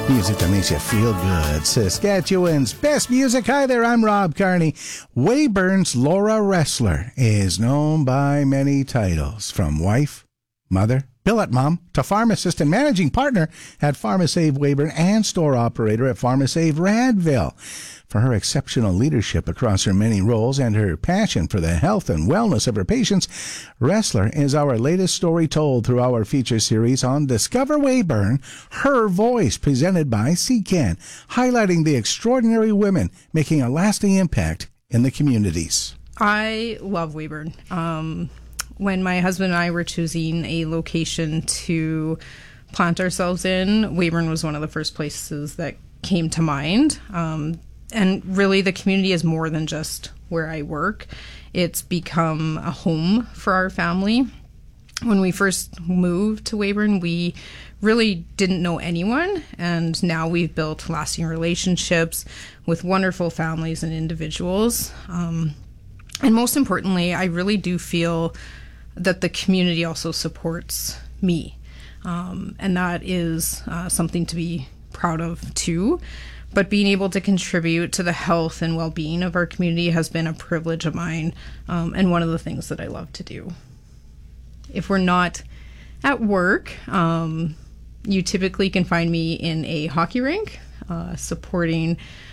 Music that makes you feel good. Saskatchewan's best music. Hi there, I'm Rob Carney. Weyburn's Laura Ressler is known by many titles, from wife, mother, billet mom, to pharmacist and managing partner at PharmaSave Weyburn and store operator at PharmaSave Radville. For her exceptional leadership across her many roles and her passion for the health and wellness of her patients, Ressler is our latest story told through our feature series on Discover Weyburn, Her Voice, presented by CCAN, highlighting the extraordinary women making a lasting impact in the communities. I love Weyburn. When my husband and I were choosing a location to plant ourselves in, Weyburn was one of the first places that came to mind. And really, the community is more than just where I work. It's become a home for our family. When we first moved to Weyburn, we really didn't know anyone, and now we've built lasting relationships with wonderful families and individuals. And most importantly, I really do feel that the community also supports me. And that is something to be proud of, too. But being able to contribute to the health and well-being of our community has been a privilege of mine, and one of the things that I love to do. If we're not at work, you typically can find me in a hockey rink, supporting